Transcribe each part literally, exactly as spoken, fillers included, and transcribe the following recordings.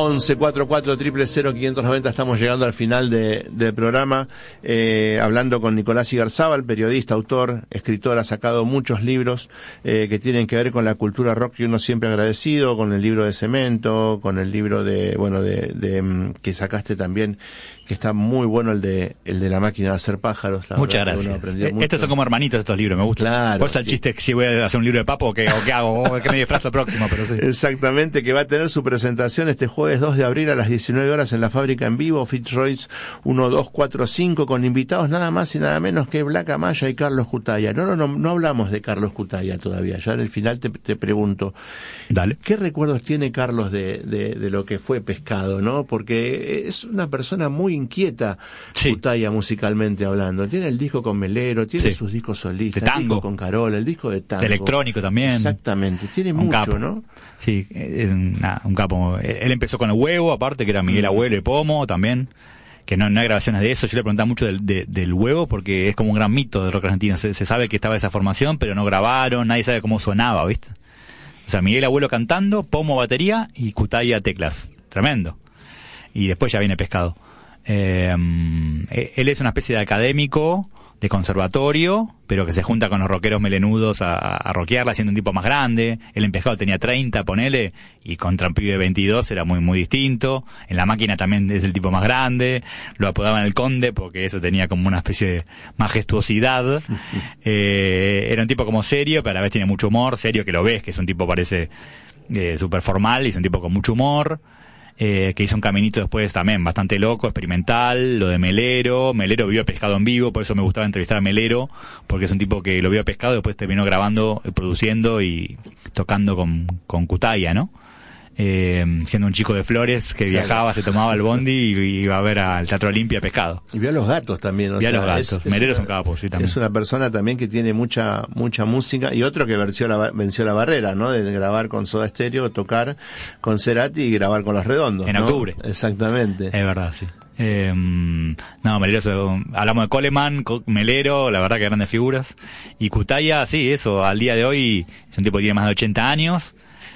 once cuarenta y cuatro cero cero quinientos noventa. Estamos llegando al final de, del programa, eh, hablando con Nicolás Igarzábal, periodista, autor, escritor, ha sacado muchos libros eh, que tienen que ver con la cultura rock y uno siempre agradecido, con el libro de Cemento, con el libro de, bueno, de, de que sacaste también, que está muy bueno, el de el de la máquina de hacer pájaros. Muchas gracias. Eh, estos son como hermanitos estos libros, me gustan. Claro. Por eso el sí. chiste es si voy a hacer un libro de papo o qué, o qué hago, o qué me disfrazo próximo, pero sí. Exactamente, que va a tener su presentación este jueves dos de abril a las diecinueve horas en la Fábrica en Vivo, Fitzroy's uno dos cuatro cinco, con invitados nada más y nada menos que Black Amaya y Carlos Cutaya. No, no, no, no hablamos de Carlos Cutaya todavía, ya en el final te, te pregunto. Dale. ¿Qué recuerdos tiene Carlos de, de, de lo que fue Pescado, no? Porque es una persona muy inquieta, sí. Cutaya, musicalmente hablando. Tiene el disco con Melero, tiene sí. sus discos solistas, de tango. El disco con Carola, el disco de tango. De electrónico también. Exactamente, tiene un mucho, capo. ¿no? Sí, es nada, un capo. Él empezó con el Huevo, aparte, que era Miguel Abuelo y Pomo también, que no, no hay grabaciones de eso. Yo le preguntaba mucho del, de, del Huevo, porque es como un gran mito del rock argentino. Se, se sabe que estaba esa formación, pero no grabaron, nadie sabe cómo sonaba, ¿viste? O sea, Miguel Abuelo cantando, Pomo batería y Cutaya teclas. Tremendo. Y después ya viene Pescado. Eh, él es una especie de académico de conservatorio, pero que se junta con los rockeros melenudos a, a rockearla, siendo un tipo más grande. Él en Pescado tenía treinta, ponele, y contra un pibe de veintidós era muy muy distinto. En La Máquina también es el tipo más grande, lo apodaban el Conde porque eso tenía como una especie de majestuosidad. eh, era un tipo como serio, pero a la vez tiene mucho humor, serio que lo ves, que es un tipo parece eh, súper formal, y es un tipo con mucho humor. Eh, que hizo un caminito después también bastante loco, experimental, lo de Melero. Melero vio a Pescado en vivo, por eso me gustaba entrevistar a Melero, porque es un tipo que lo vio a Pescado, después terminó grabando, produciendo y tocando con, con Cutaya, ¿no? Eh, siendo un chico de Flores que claro. viajaba, se tomaba el bondi y iba a ver al Teatro Olimpia Pescado. Y vio a los gatos también. O vio sea, a los gatos. Es, es Melero una, es un capo, sí, también. Es una persona también que tiene mucha mucha música, y otro que venció la, venció la barrera, ¿no? De grabar con Soda Stereo, tocar con Cerati y grabar con Los Redondos, en ¿no? octubre. Exactamente. Es verdad, sí. Eh, no, Melero, hablamos de Coleman, Melero, la verdad que grandes figuras. Y Cutaya, sí, eso, al día de hoy es un tipo que tiene más de ochenta años.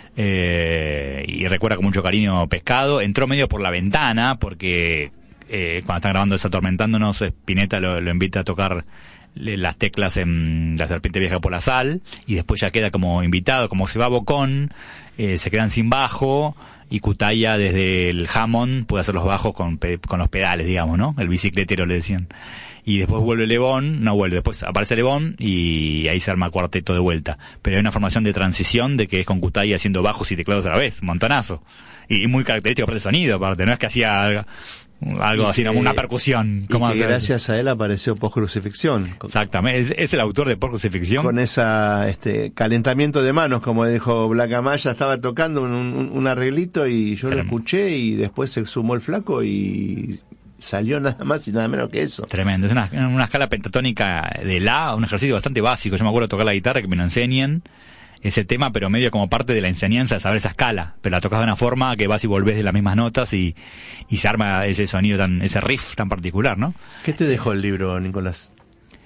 Eh, y recuerda con mucho cariño Pescado. Entró medio por la ventana porque eh, cuando están grabando Desatormentándonos, Spinetta lo, lo invita a tocar las teclas en La Serpiente Viaja por la Sal, y después ya queda como invitado. Como se va Bocón, eh, se quedan sin bajo, y Cutaya desde el Hammond puede hacer los bajos con, pe- con los pedales, digamos, ¿no? El bicicletero le decían. Y después vuelve Lebón, no vuelve, después aparece Lebón y ahí se arma cuarteto de vuelta. Pero hay una formación de transición de que es con Cutaya haciendo bajos y teclados a la vez, montonazo. Y, y muy característico para el sonido, aparte, no es que hacía algo, algo así, como una percusión. Y que gracias a él apareció Post Crucifixión. Exactamente, es, es el autor de Post Crucifixión. Con esa este calentamiento de manos, como dijo Black Amaya, estaba tocando un, un, un arreglito y yo Tremendo. Lo escuché, y después se sumó el flaco y salió nada más y nada menos que eso. Tremendo, es una, una escala pentatónica de la, un ejercicio bastante básico. Yo me acuerdo de tocar la guitarra, que me lo enseñen ese tema, pero medio como parte de la enseñanza de saber esa escala, pero la tocas de una forma que vas y volvés de las mismas notas y, y se arma ese sonido tan, ese riff tan particular, ¿no? ¿Qué te dejó el libro, Nicolás?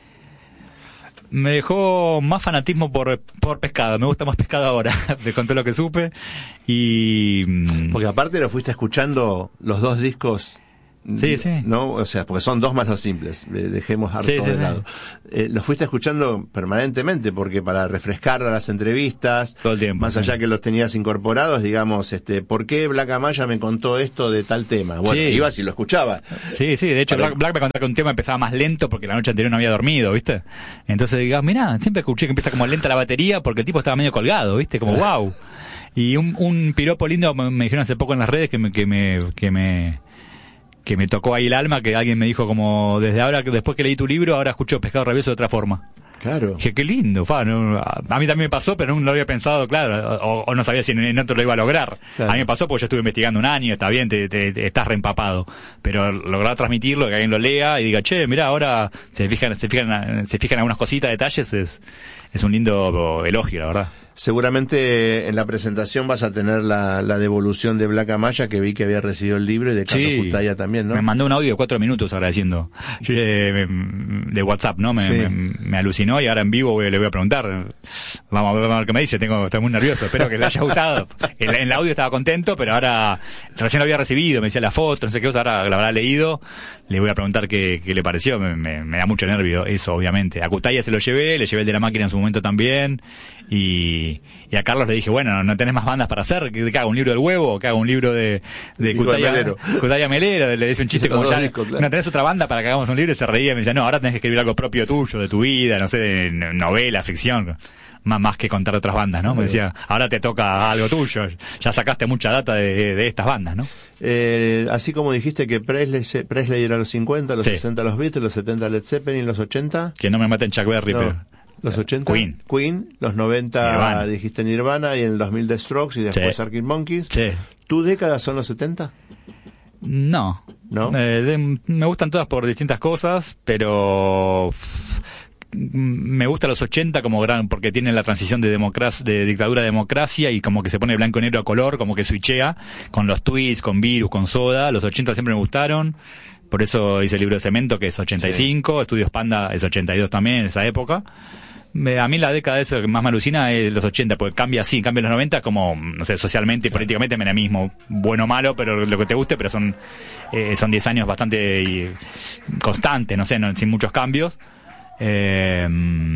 Me dejó más fanatismo por, por Pescado. Me gusta más Pescado ahora, te conté lo que supe. Y porque aparte lo fuiste escuchando los dos discos. Sí, sí. ¿No? O sea, porque son dos más los simples, dejemos harto sí, sí, de lado. Sí. Eh, los fuiste escuchando permanentemente, porque para refrescar las entrevistas, todo el tiempo, más sí. allá que los tenías incorporados, digamos, este, ¿por qué Black Amaya me contó esto de tal tema? Bueno, sí. ibas y lo escuchabas. Sí, sí, de hecho para... Black, Black me contó que un tema empezaba más lento porque la noche anterior no había dormido, ¿viste? Entonces digas, mirá, siempre escuché que empieza como lenta la batería porque el tipo estaba medio colgado, ¿viste? Como wow. Y un, un piropo lindo me, me dijeron hace poco en las redes que me, que me, que me que me tocó ahí el alma, que alguien me dijo como, desde ahora, que después que leí tu libro, ahora escucho Pescado Rabioso de otra forma. Claro. Dije, qué lindo, fa, no, a mí también me pasó, pero no lo había pensado, claro, o, o no sabía si en, en otro lo iba a lograr. Claro. A mí me pasó porque yo estuve investigando un año, está bien, te, te, te estás reempapado, pero lograr transmitirlo, que alguien lo lea y diga, che, mirá, ahora se fijan, se fijan, se fijan en algunas cositas, detalles, es, es un lindo elogio, la verdad. Seguramente en la presentación vas a tener la, la devolución de Black Amaya, que vi que había recibido el libro, y de Carlos Sí. Cutaya también, ¿no? Me mandó un audio de cuatro minutos agradeciendo eh, de WhatsApp, ¿no? Me, Sí. me, me alucinó, y ahora en vivo voy- le voy a preguntar. Vamos a ver, a ver qué me dice. Tengo, estoy muy nervioso. Espero que le haya gustado. En, en el audio estaba contento, pero ahora recién lo había recibido. Me decía la foto, no sé qué cosa. Ahora la habrá leído. Le voy a preguntar qué, qué le pareció. Me, me, me da mucho nervio eso, obviamente. A Cutaya se lo llevé, le llevé el de La Máquina en su momento también. Y, y a Carlos le dije, bueno, ¿no tenés más bandas para hacer? ¿Que, que haga un libro del huevo? ¿Que haga un libro de, de Digo, Cutaya, de Melero. Cutaya Melero? Le dice un chiste Los como dos ya, discos, claro. ¿no tenés otra banda para que hagamos un libro? Y se reía y me decía, no, ahora tenés que escribir algo propio tuyo, de tu vida, no sé, de novela, ficción. Más, más que contar otras bandas, ¿no? Me decía, ahora te toca algo tuyo. Ya sacaste mucha data de, de estas bandas, ¿no? Eh, así como dijiste que Presley, se- Presley era los cincuenta, los Sí. sesenta los Beatles, los setenta Led Zeppelin, los ochenta... Que no me maten Chuck Berry, No, pero... los ochenta Queen. Queen, los noventa Nirvana. dijiste Nirvana, y en el dos mil The Strokes, y después Sí. Arctic Monkeys. Sí. ¿Tu década son los setenta? No. ¿No? Eh, de- me gustan todas por distintas cosas, pero pff, me gusta los ochenta como gran, porque tienen la transición de democracia, de dictadura a democracia, y como que se pone blanco y negro a color, como que switchea, con los twists, con Virus, con Soda. Los ochenta siempre me gustaron. Por eso hice el libro de Cemento, que es ochenta y cinco, Estudios Panda es ochenta y dos también, en esa época. Me- A mí la década esa que más me alucina es los ochenta, porque cambia así, cambia los noventa como, no sé, socialmente y políticamente menemismo, bueno o malo, pero lo que te guste, pero son eh, son diez años bastante eh, constantes, no sé, no- sin muchos cambios. Eh,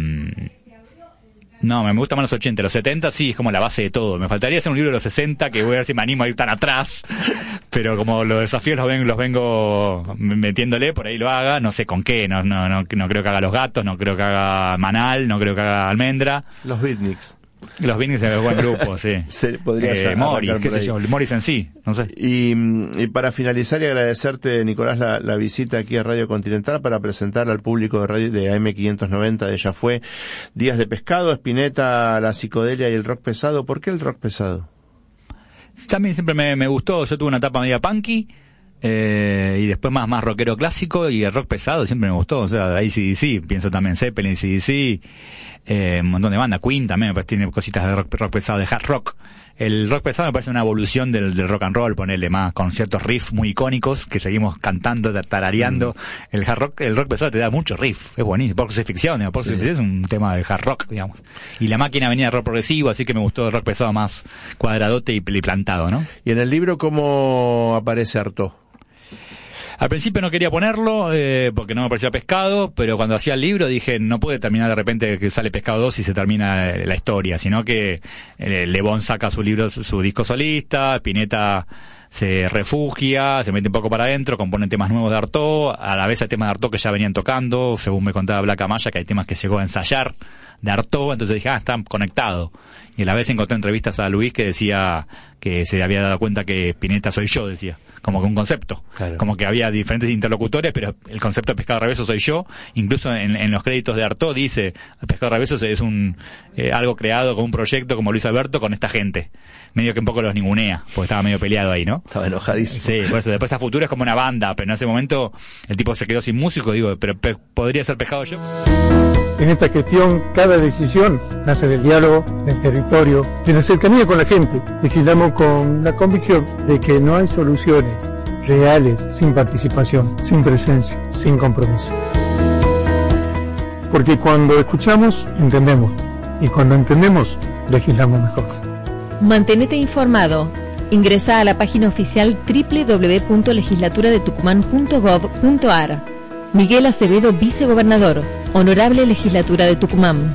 no, me gusta más los ochenta, los setenta sí, es como la base de todo. Me faltaría hacer un libro de los sesenta, que voy a ver si me animo a ir tan atrás, pero como los desafíos los vengo, los vengo metiéndole, por ahí lo haga, no sé con qué, no, no, no, no creo que haga Los Gatos, no creo que haga Manal, no creo que haga Almendra. Los Beatniks. Los Beatniks es un buen grupo, sí. Se podría eh, ser, Morris, arrancar qué por sé ahí. yo, Morris en sí, no sé. Y, y para finalizar y agradecerte, Nicolás, la, la visita aquí a Radio Continental para presentar al público de radio de A M quinientos noventa de Ya Fue, Días de Pescado, Spinetta, la psicodelia y el rock pesado. ¿Por qué el rock pesado? También siempre me, me gustó, yo tuve una etapa media punky, eh, y después más, más rockero clásico, y el rock pesado siempre me gustó, o sea, A C D C, pienso también Zeppelin, A C D C, eh, un montón de bandas, Queen también, pues tiene cositas de rock, rock pesado, de hard rock. El rock pesado me parece una evolución del, del rock and roll, ponerle más, con ciertos riffs muy icónicos que seguimos cantando, tarareando. Mm. El hard rock, el rock pesado te da mucho riff, es buenísimo, por su ficción, digamos, por sí. Ficción es un tema de hard rock, digamos. Y La Máquina venía de rock progresivo, así que me gustó el rock pesado más cuadradote y, y plantado, ¿no? Y en el libro, ¿cómo aparece Artaud? Al principio no quería ponerlo eh, porque no me parecía Pescado, pero cuando hacía el libro dije, no puede terminar de repente que sale Pescado dos y se termina la historia, sino que eh, Le Bon saca su libro, su disco solista, Spinetta se refugia, se mete un poco para adentro, componen temas nuevos de Artaud, a la vez hay temas de Artaud que ya venían tocando, según me contaba Black Amaya, que hay temas que llegó a ensayar de Artaud, entonces dije, ah, están conectados. Y a la vez encontré entrevistas a Luis que decía que se había dado cuenta que Spinetta soy yo, decía, como que un concepto, claro. Como que había diferentes interlocutores, pero el concepto de Pescado Rabioso soy yo. Incluso en, en los créditos de Artaud dice, Pescado Rabioso es un eh, algo creado con un proyecto como Luis Alberto con esta gente. Medio que un poco los ningunea, porque estaba medio peleado ahí, ¿no? Estaba enojadísimo. Sí, por eso después a futuro es como una banda, pero en ese momento el tipo se quedó sin músico, digo, pero pe- podría ser Pescado yo. En esta gestión, cada decisión nace del diálogo, del territorio, de la cercanía con la gente. Legislamos con la convicción de que no hay soluciones reales sin participación, sin presencia, sin compromiso. Porque cuando escuchamos, entendemos. Y cuando entendemos, legislamos mejor. Mantenete informado. Ingresa a la página oficial doble u doble u doble u punto legislatura de tucumán punto gov punto a r. Miguel Acevedo, vicegobernador. Honorable Legislatura de Tucumán.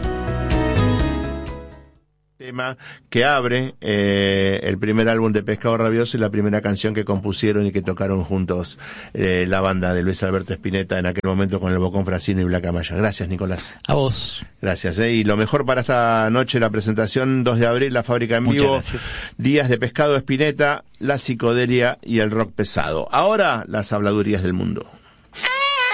Tema que abre eh, el primer álbum de Pescado Rabioso y la primera canción que compusieron y que tocaron juntos eh, la banda de Luis Alberto Spinetta en aquel momento con el Bocón Frasino y Black Amaya. Gracias, Nicolás. A vos. Gracias. Eh. Y lo mejor para esta noche, la presentación dos de abril, la fábrica en Muchas vivo. Gracias. Días de Pescado Spinetta, la psicodelia y el rock pesado. Ahora, las habladurías del mundo.